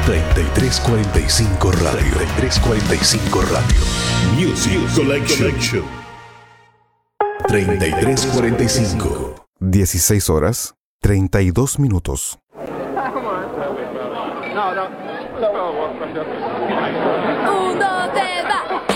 3345 Radio. 3345 Radio. Music Collection. 3345. 16 horas, 32 minutos. Un, dos, tres, va.